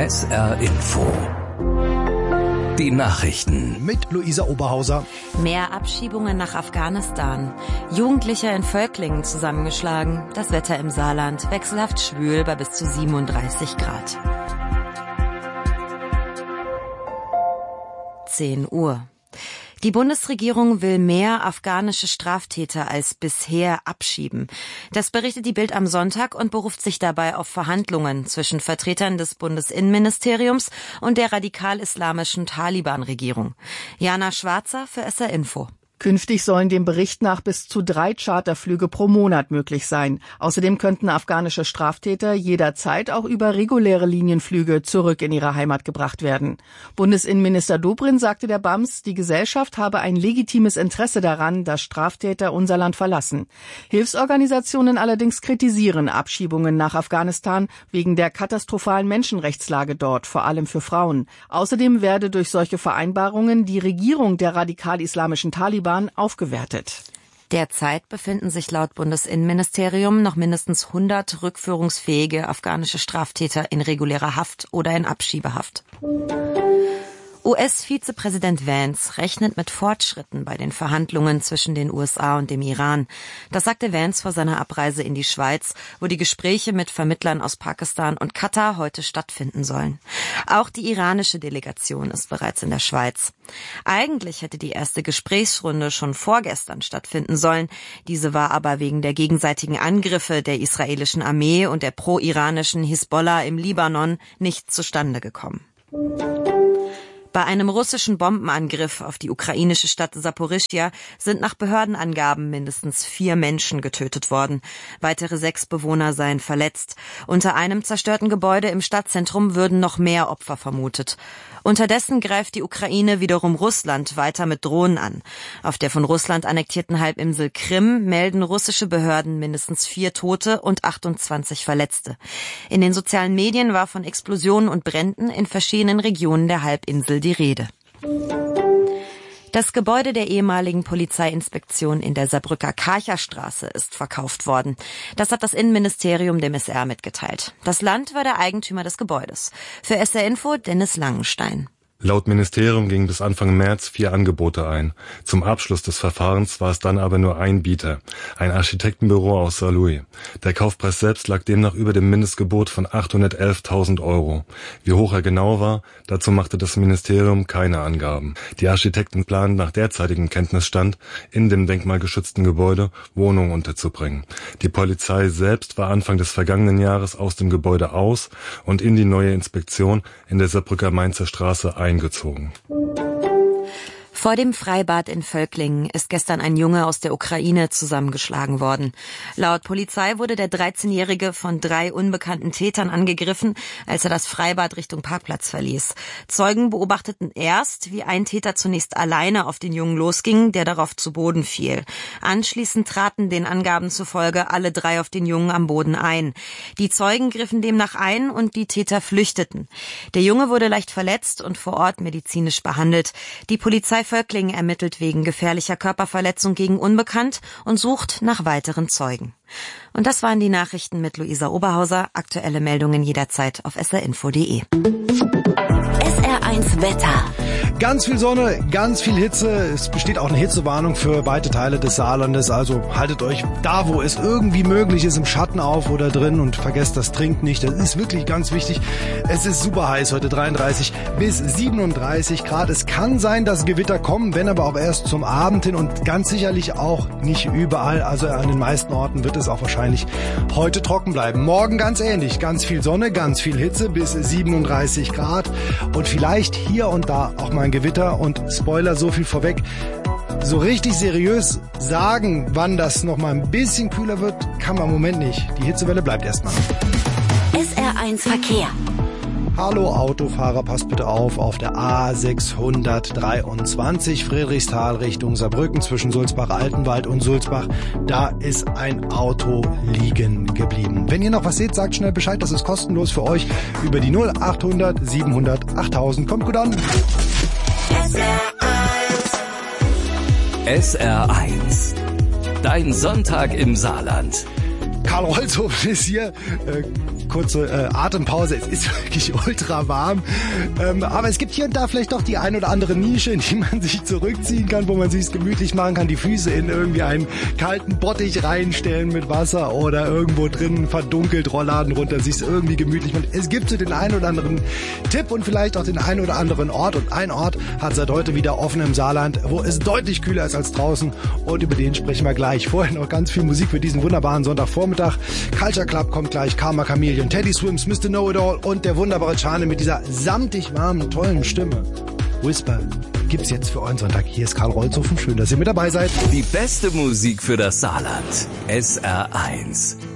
SR Info. Die Nachrichten mit Luisa Oberhauser. Mehr Abschiebungen nach Afghanistan. Jugendliche in Völklingen zusammengeschlagen. Das Wetter im Saarland wechselhaft schwül bei bis zu 37 Grad. 10 Uhr. Die Bundesregierung will mehr afghanische Straftäter als bisher abschieben. Das berichtet die Bild am Sonntag und beruft sich dabei auf Verhandlungen zwischen Vertretern des Bundesinnenministeriums und der radikal-islamischen Taliban-Regierung. Jana Schwarzer für SR Info. Künftig sollen dem Bericht nach bis zu 3 Charterflüge pro Monat möglich sein. Außerdem könnten afghanische Straftäter jederzeit auch über reguläre Linienflüge zurück in ihre Heimat gebracht werden. Bundesinnenminister Dobrindt sagte der BAMS, die Gesellschaft habe ein legitimes Interesse daran, dass Straftäter unser Land verlassen. Hilfsorganisationen allerdings kritisieren Abschiebungen nach Afghanistan wegen der katastrophalen Menschenrechtslage dort, vor allem für Frauen. Außerdem werde durch solche Vereinbarungen die Regierung der radikal-islamischen Taliban aufgewertet. Derzeit befinden sich laut Bundesinnenministerium noch mindestens 100 rückführungsfähige afghanische Straftäter in regulärer Haft oder in Abschiebehaft. US-Vizepräsident Vance rechnet mit Fortschritten bei den Verhandlungen zwischen den USA und dem Iran. Das sagte Vance vor seiner Abreise in die Schweiz, wo die Gespräche mit Vermittlern aus Pakistan und Katar heute stattfinden sollen. Auch die iranische Delegation ist bereits in der Schweiz. Eigentlich hätte die erste Gesprächsrunde schon vorgestern stattfinden sollen. Diese war aber wegen der gegenseitigen Angriffe der israelischen Armee und der pro-iranischen Hisbollah im Libanon nicht zustande gekommen. Bei einem russischen Bombenangriff auf die ukrainische Stadt Saporischschja sind nach Behördenangaben mindestens 4 Menschen getötet worden. Weitere 6 Bewohner seien verletzt. Unter einem zerstörten Gebäude im Stadtzentrum würden noch mehr Opfer vermutet. Unterdessen greift die Ukraine wiederum Russland weiter mit Drohnen an. Auf der von Russland annektierten Halbinsel Krim melden russische Behörden mindestens 4 Tote und 28 Verletzte. In den sozialen Medien war von Explosionen und Bränden in verschiedenen Regionen der Halbinsel die Rede. Das Gebäude der ehemaligen Polizeiinspektion in der Saarbrücker Karcherstraße ist verkauft worden. Das hat das Innenministerium dem SR mitgeteilt. Das Land war der Eigentümer des Gebäudes. Für SR Info Dennis Langenstein. Laut Ministerium gingen bis Anfang März 4 Angebote ein. Zum Abschluss des Verfahrens war es dann aber nur ein Bieter, ein Architektenbüro aus Saarlouis. Der Kaufpreis selbst lag demnach über dem Mindestgebot von 811.000 €. Wie hoch er genau war, dazu machte das Ministerium keine Angaben. Die Architekten planen nach derzeitigem Kenntnisstand, in dem denkmalgeschützten Gebäude Wohnungen unterzubringen. Die Polizei selbst war Anfang des vergangenen Jahres aus dem Gebäude aus und in die neue Inspektion in der Saarbrücker Mainzer Straße eingezogen. Vor dem Freibad in Völklingen ist gestern ein Junge aus der Ukraine zusammengeschlagen worden. Laut Polizei wurde der 13-Jährige von 3 unbekannten Tätern angegriffen, als er das Freibad Richtung Parkplatz verließ. Zeugen beobachteten erst, wie ein Täter zunächst alleine auf den Jungen losging, der darauf zu Boden fiel. Anschließend traten den Angaben zufolge alle 3 auf den Jungen am Boden ein. Die Zeugen griffen demnach ein und die Täter flüchteten. Der Junge wurde leicht verletzt und vor Ort medizinisch behandelt. Die Polizei Völklingen ermittelt wegen gefährlicher Körperverletzung gegen Unbekannt und sucht nach weiteren Zeugen. Und das waren die Nachrichten mit Luisa Oberhauser. Aktuelle Meldungen jederzeit auf srinfo.de. SR1 Wetter. Ganz viel Sonne, ganz viel Hitze. Es besteht auch eine Hitzewarnung für weite Teile des Saarlandes. Also haltet euch da, wo es irgendwie möglich ist, im Schatten auf oder drin und vergesst das Trinken nicht. Das ist wirklich ganz wichtig. Es ist super heiß heute, 33 bis 37 Grad. Es kann sein, dass Gewitter kommen, wenn aber auch erst zum Abend hin und ganz sicherlich auch nicht überall. Also an den meisten Orten wird es auch wahrscheinlich heute trocken bleiben. Morgen ganz ähnlich. Ganz viel Sonne, ganz viel Hitze bis 37 Grad und vielleicht hier und da auch mal ein Gewitter und Spoiler, so viel vorweg. So richtig seriös sagen, wann das noch mal ein bisschen kühler wird, kann man im Moment nicht. Die Hitzewelle bleibt erstmal. SR1 Verkehr. Hallo Autofahrer, passt bitte auf der A623 Friedrichsthal Richtung Saarbrücken zwischen Sulzbach-Altenwald und Sulzbach. Da ist ein Auto liegen geblieben. Wenn ihr noch was seht, sagt schnell Bescheid, das ist kostenlos für euch über die 0800 700 8000. Kommt gut an. SR1. Dein Sonntag im Saarland. Karl Rolzhofen ist hier. Kurze Atempause. Es ist wirklich ultra warm. Aber es gibt hier und da vielleicht doch die ein oder andere Nische, in die man sich zurückziehen kann, wo man sich gemütlich machen kann, die Füße in irgendwie einen kalten Bottich reinstellen mit Wasser oder irgendwo drin verdunkelt Rollladen runter, sich irgendwie gemütlich machen. Es gibt so den einen oder anderen Tipp und vielleicht auch den einen oder anderen Ort. Und ein Ort hat seit heute wieder offen im Saarland, wo es deutlich kühler ist als draußen. Und über den sprechen wir gleich. Vorher noch ganz viel Musik für diesen wunderbaren Sonntagvormittag. Culture Club kommt gleich, Karma Chameleon, Teddy Swims, Mr. Know-It-All und der wunderbare Chane mit dieser samtig warmen, tollen Stimme. Whisper gibt's jetzt für euren Sonntag. Hier ist Karl Rolzhofen. Schön, dass ihr mit dabei seid. Die beste Musik für das Saarland. SR1.